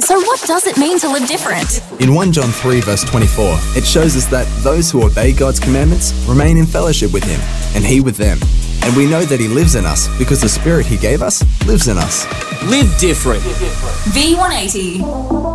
So what does it mean to live different? In 1 John 3 verse 24, it shows us that those who obey God's commandments remain in fellowship with Him, and He with them. And we know that He lives in us because the Spirit He gave us lives in us. Live different. V180.